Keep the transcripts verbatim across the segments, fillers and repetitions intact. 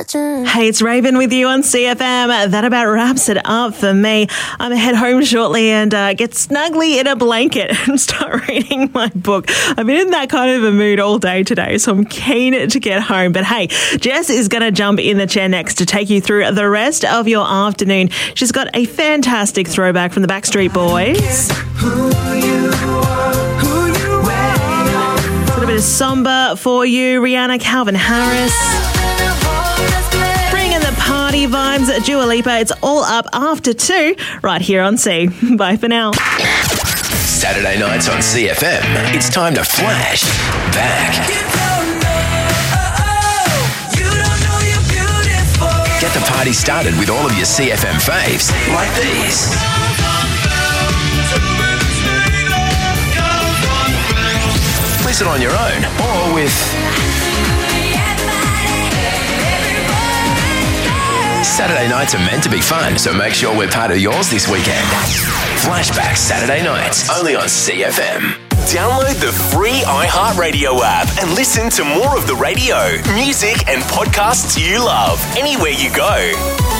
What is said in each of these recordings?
Hey, it's Raven with you on C F M. That about wraps it up for me. I'm going to head home shortly and uh, get snugly in a blanket and start reading my book. I've been in that kind of a mood all day today, so I'm keen to get home. But hey, Jess is going to jump in the chair next to take you through the rest of your afternoon. She's got a fantastic throwback from the Backstreet Boys. A little bit of Samba for you, Rihanna, Calvin Harris. Party vibes, Dua Lipa. It's all up after two right here on C. Bye for now. Saturday nights on C F M. It's time to flash back. Get the party started with all of your C F M faves like these. Listen on your own or with Saturday nights are meant to be fun, so make sure we're part of yours this weekend. Flashback Saturday nights, only on C F M. Download the free iHeartRadio app and listen to more of the radio, music and podcasts you love, anywhere you go.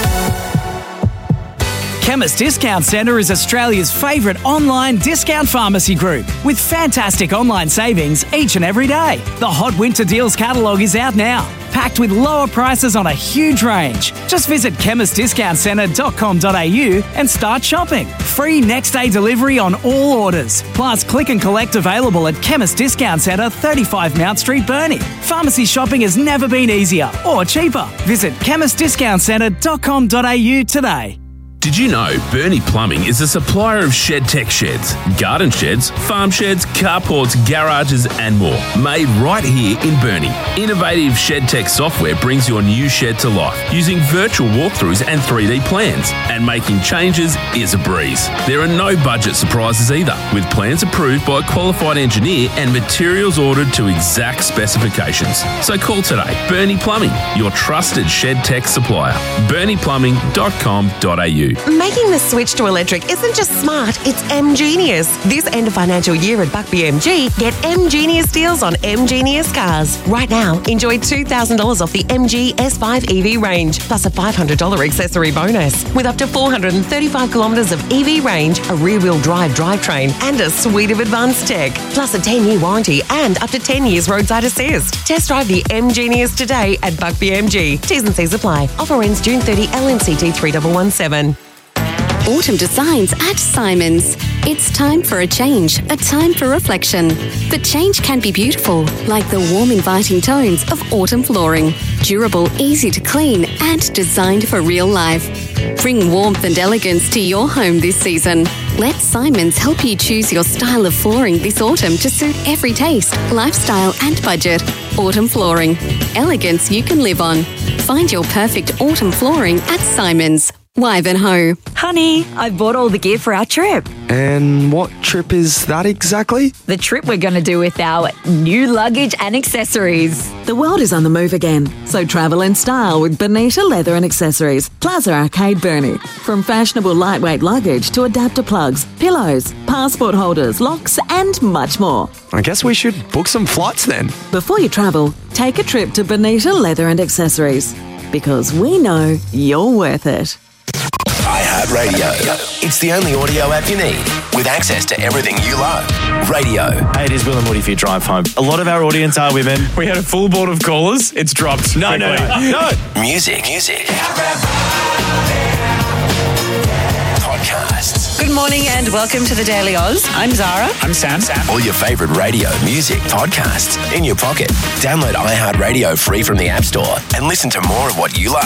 Chemist Discount Centre is Australia's favourite online discount pharmacy group with fantastic online savings each and every day. The Hot Winter Deals catalogue is out now, packed with lower prices on a huge range. Just visit chemist discount centre dot com dot a u and start shopping. Free next day delivery on all orders. Plus click and collect available at Chemist Discount Centre, thirty-five Mount Street, Burnie. Pharmacy shopping has never been easier or cheaper. Visit chemist discount centre dot com dot a u today. Did you know Burnie Plumbing is a supplier of shed tech sheds, garden sheds, farm sheds, carports, garages and more, made right here in Burnie. Innovative shed tech software brings your new shed to life using virtual walkthroughs and three D plans, and making changes is a breeze. There are no budget surprises either, with plans approved by a qualified engineer and materials ordered to exact specifications. So call today. Burnie Plumbing, your trusted shed tech supplier. burnie plumbing dot com dot a u. Making the switch to electric isn't just smart, it's M-Genius. This end of financial year at Buck B M G, get M-Genius deals on M-Genius cars. Right now, enjoy two thousand dollars off the M G S five E V range, plus a five hundred dollars accessory bonus. With up to four hundred thirty-five kilometres of E V range, a rear-wheel drive drivetrain, and a suite of advanced tech. Plus a ten-year warranty and up to ten years roadside assist. Test drive the M-Genius today at Buck B M G. T's and C's apply. Offer ends June thirtieth, L N C T three one one seven. Autumn designs at Simons. It's time for a change, a time for reflection. But change can be beautiful, like the warm, inviting tones of autumn flooring. Durable, easy to clean, and designed for real life. Bring warmth and elegance to your home this season. Let Simons help you choose your style of flooring this autumn to suit every taste, lifestyle, and budget. Autumn flooring. Elegance you can live on. Find your perfect autumn flooring at Simons. Wivenhoe. Honey, I bought all the gear for our trip. And what trip is that exactly? The trip we're going to do with our new luggage and accessories. The world is on the move again, so travel in style with Bonita Leather and Accessories, Plaza Arcade, Burnie. From fashionable lightweight luggage to adapter plugs, pillows, passport holders, locks, and much more. I guess we should book some flights then. Before you travel, take a trip to Bonita Leather and Accessories, because we know you're worth it. iHeartRadio. It's the only audio app you need with access to everything you love. Radio. Hey, it is Will and Woody for your drive home. A lot of our audience are women. We had a full board of callers. It's dropped. No, no, no. Music. Music. Podcasts. Good morning and welcome to the Daily Oz. I'm Zara. I'm Sam. Sam. All your favourite radio, music, podcasts in your pocket. Download iHeartRadio free from the App Store and listen to more of what you love.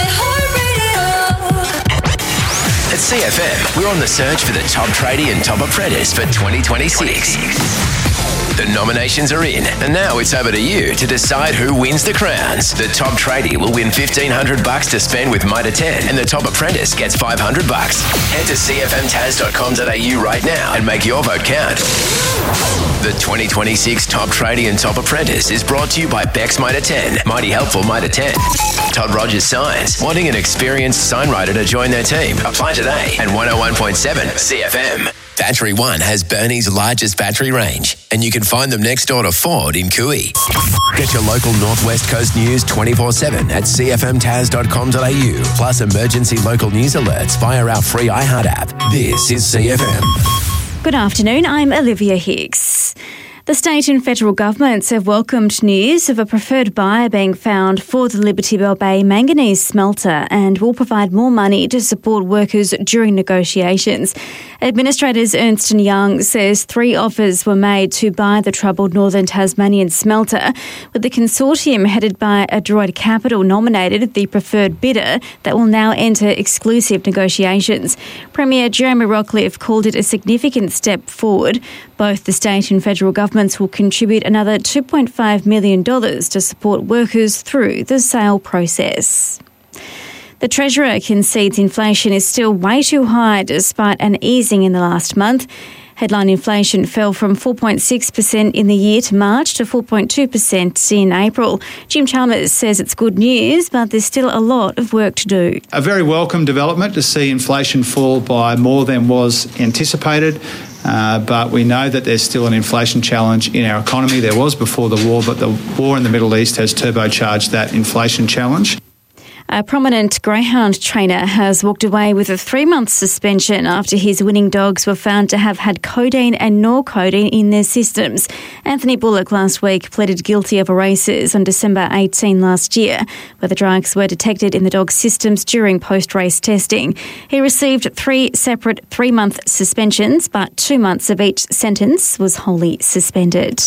At C F M, we're on the search for the top tradie and top apprentice for twenty twenty-six. The nominations are in, and now it's over to you to decide who wins the crowns. The top tradie will win fifteen hundred bucks to spend with Mitre ten, and the top apprentice gets five hundred bucks. Head to c f m taz dot com dot a u right now and make your vote count. The twenty twenty-six Top Tradie and Top Apprentice is brought to you by Bex Mitre ten, Mighty Helpful Mitre ten. Todd Rogers Signs, wanting an experienced sign writer to join their team. Apply today at one oh one point seven C F M. Battery One has Burnie's largest battery range, and you can find them next door to Ford in Cooey. Get your local Northwest Coast news twenty-four seven at c f m tas dot com dot a u, plus emergency local news alerts via our free iHeart app. This is C F M. Good afternoon, I'm Olivia Hicks. The state and federal governments have welcomed news of a preferred buyer being found for the Liberty Bell Bay manganese smelter and will provide more money to support workers during negotiations. Administrators Ernst and Young says three offers were made to buy the troubled Northern Tasmanian smelter, with the consortium headed by Adroit Capital nominated the preferred bidder that will now enter exclusive negotiations. Premier Jeremy Rockliff called it a significant step forward. Both the state and federal governments will contribute another two point five million dollars to support workers through the sale process. The Treasurer concedes inflation is still way too high despite an easing in the last month. Headline inflation fell from four point six percent in the year to March to four point two percent in April. Jim Chalmers says it's good news, but there's still a lot of work to do. A very welcome development to see inflation fall by more than was anticipated. Uh, but we know that there's still an inflation challenge in our economy. There was before the war, but the war in the Middle East has turbocharged that inflation challenge. A prominent greyhound trainer has walked away with a three-month suspension after his winning dogs were found to have had codeine and norcodeine in their systems. Anthony Bullock last week pleaded guilty of a races on December eighteenth last year, where the drugs were detected in the dog's systems during post-race testing. He received three separate three-month suspensions, but two months of each sentence was wholly suspended.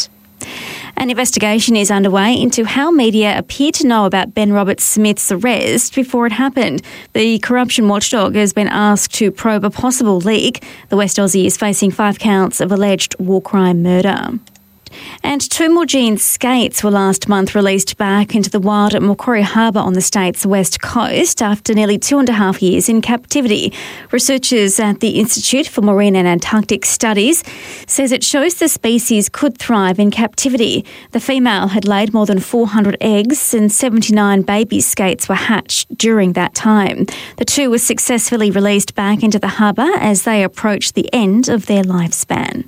An investigation is underway into how media appeared to know about Ben Roberts-Smith's arrest before it happened. The corruption watchdog has been asked to probe a possible leak. The West Aussie is facing five counts of alleged war crime murder. And two more Jeans skates were last month released back into the wild at Macquarie Harbour on the state's west coast after nearly two and a half years in captivity. Researchers at the Institute for Marine and Antarctic Studies says it shows the species could thrive in captivity. The female had laid more than four hundred eggs and seventy-nine baby skates were hatched during that time. The two were successfully released back into the harbour as they approached the end of their lifespan.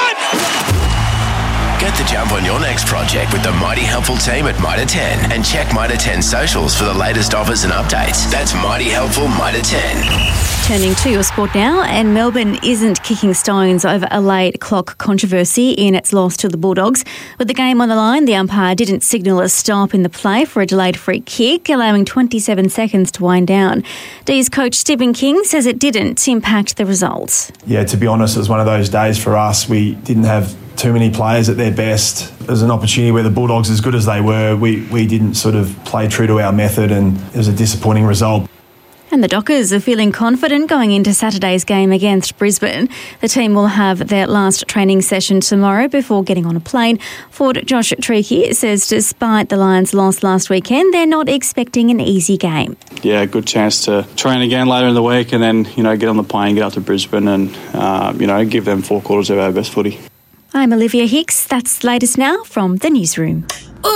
Get the jump on your next project with the Mighty Helpful team at Mitre ten and check Mitre ten socials for the latest offers and updates. That's Mighty Helpful Mitre ten. Turning to your sport now, and Melbourne isn't kicking stones over a late clock controversy in its loss to the Bulldogs. With the game on the line, the umpire didn't signal a stop in the play for a delayed free kick, allowing twenty-seven seconds to wind down. D's coach Stephen King says it didn't impact the result. Yeah, to be honest, it was one of those days for us. We didn't have too many players at their best. It was an opportunity where the Bulldogs, as good as they were, we, we didn't sort of play true to our method, and it was a disappointing result. And the Dockers are feeling confident going into Saturday's game against Brisbane. The team will have their last training session tomorrow before getting on a plane. Forward Josh Treacy says despite the Lions' loss last weekend, they're not expecting an easy game. Yeah, good chance to train again later in the week and then, you know, get on the plane, get up to Brisbane and, uh, you know, give them four quarters of our best footy. I'm Olivia Hicks. That's the latest now from the newsroom.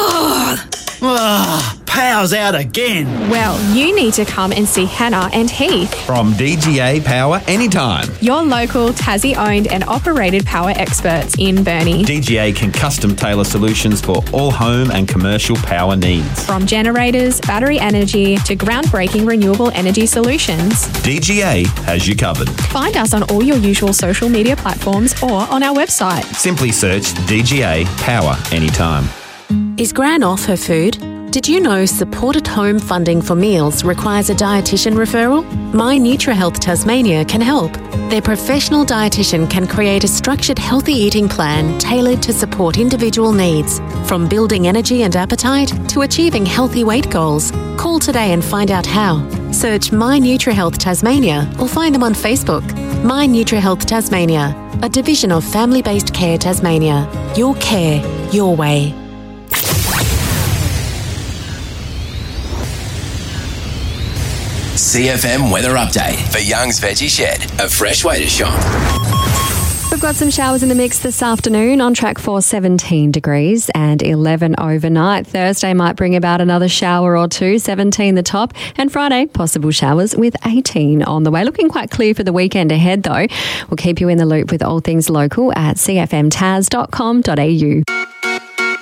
Ugh. Ugh, power's out again. Well, you need to come and see Hannah and Heath from D G A Power Anytime. Your local Tassie-owned and operated power experts in Burnie. D G A can custom tailor solutions for all home and commercial power needs. From generators, battery energy to groundbreaking renewable energy solutions. D G A has you covered. Find us on all your usual social media platforms or on our website. Simply search D G A Power Anytime. Is Gran off her food? Did you know supported home funding for meals requires a dietitian referral? My NutriHealth Tasmania can help. Their professional dietitian can create a structured healthy eating plan tailored to support individual needs, from building energy and appetite to achieving healthy weight goals. Call today and find out how. Search My NutriHealth Tasmania or find them on Facebook. My NutriHealth Tasmania, a division of Family-Based Care Tasmania. Your care, your way. C F M weather update for Young's Veggie Shed, a fresh way to shop. We've got some showers in the mix this afternoon, on track for seventeen degrees and eleven overnight. Thursday might bring about another shower or two, seventeen the top, and Friday, possible showers with eighteen on the way. Looking quite clear for the weekend ahead though. We'll keep you in the loop with all things local at c f m tas dot com dot a u.